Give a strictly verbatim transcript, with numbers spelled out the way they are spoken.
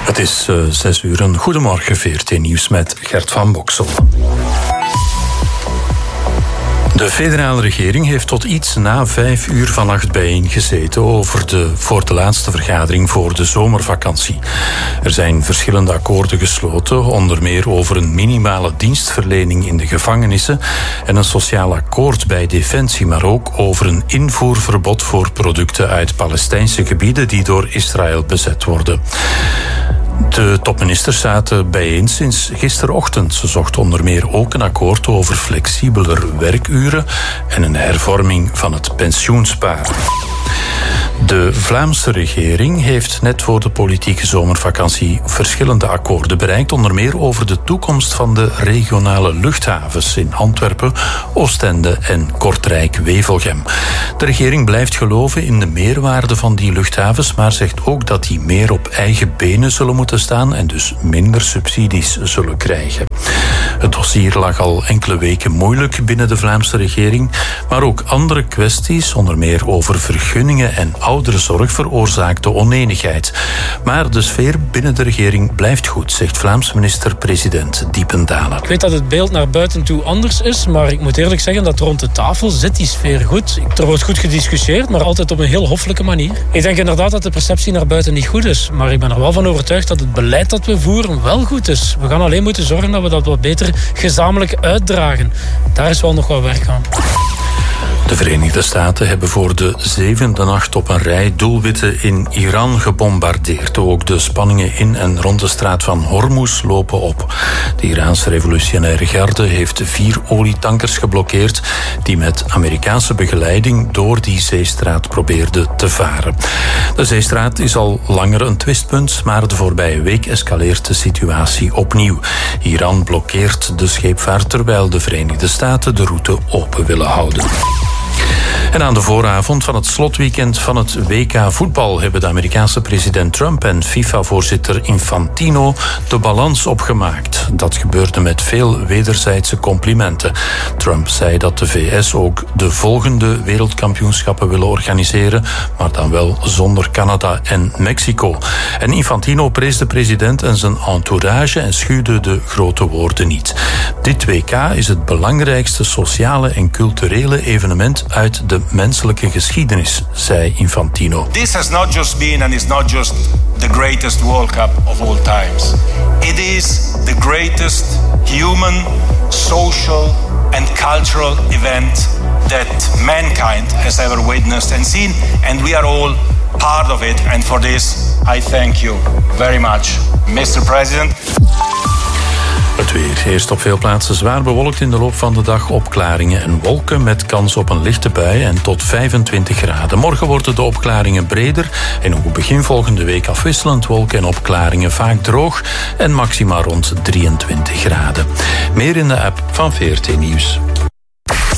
Het is uh, zes uur. Een goedemorgen, V R T Nieuws met Gert van Boksel. De federale regering heeft tot iets na vijf uur vannacht bijeengezeten over de, voor de laatste vergadering voor de zomervakantie. Er zijn verschillende akkoorden gesloten, onder meer over een minimale dienstverlening in de gevangenissen en een sociaal akkoord bij Defensie, maar ook over een invoerverbod voor producten uit Palestijnse gebieden die door Israël bezet worden. De topministers zaten bijeen sinds gisterochtend. Ze zochten onder meer ook een akkoord over flexibeler werkuren en een hervorming van het pensioensparen. De Vlaamse regering heeft net voor de politieke zomervakantie verschillende akkoorden bereikt, onder meer over de toekomst van de regionale luchthavens in Antwerpen, Oostende en Kortrijk-Wevelgem. De regering blijft geloven in de meerwaarde van die luchthavens, maar zegt ook dat die meer op eigen benen zullen moeten staan en dus minder subsidies zullen krijgen. Het dossier lag al enkele weken moeilijk binnen de Vlaamse regering, maar ook andere kwesties, onder meer over vergunningen en ouderenzorg, veroorzaakte onenigheid. Maar de sfeer binnen de regering blijft goed, zegt Vlaams minister-president Diependalen. Ik weet dat het beeld naar buiten toe anders is, maar ik moet eerlijk zeggen dat rond de tafel zit die sfeer goed. Er wordt goed gediscussieerd, maar altijd op een heel hoffelijke manier. Ik denk inderdaad dat de perceptie naar buiten niet goed is, maar ik ben er wel van overtuigd dat het beleid dat we voeren wel goed is. We gaan alleen moeten zorgen dat we dat wat beter gezamenlijk uitdragen. Daar is wel nog wat werk aan. De Verenigde Staten hebben voor de zevende nacht op een rij doelwitten in Iran gebombardeerd. Ook de spanningen in en rond de straat van Hormuz lopen op. De Iraanse revolutionaire garde heeft vier olietankers geblokkeerd die met Amerikaanse begeleiding door die zeestraat probeerden te varen. De zeestraat is al langer een twistpunt, maar de voorbije week escaleert de situatie opnieuw. Iran blokkeert de scheepvaart terwijl de Verenigde Staten de route open willen houden. En aan de vooravond van het slotweekend van het W K voetbal hebben de Amerikaanse president Trump en FIFA-voorzitter Infantino de balans opgemaakt. Dat gebeurde met veel wederzijdse complimenten. Trump zei dat de V S ook de volgende wereldkampioenschappen willen organiseren, maar dan wel zonder Canada en Mexico. En Infantino prees de president en zijn entourage en schuwde de grote woorden niet. Dit W K is het belangrijkste sociale en culturele evenement uit de menselijke geschiedenis, zei Infantino. This has not just been and is not just the greatest World Cup of all times. It is the greatest human, social and cultural event that mankind has ever witnessed and seen, and we are all part of it. And for this, I thank you very much, mister President. Het weer. Eerst op veel plaatsen zwaar bewolkt, in de loop van de dag opklaringen en wolken met kans op een lichte bui en tot vijfentwintig graden. Morgen worden de opklaringen breder en ook begin volgende week afwisselend wolken en opklaringen, vaak droog en maxima rond drieëntwintig graden. Meer in de app van V R T Nieuws.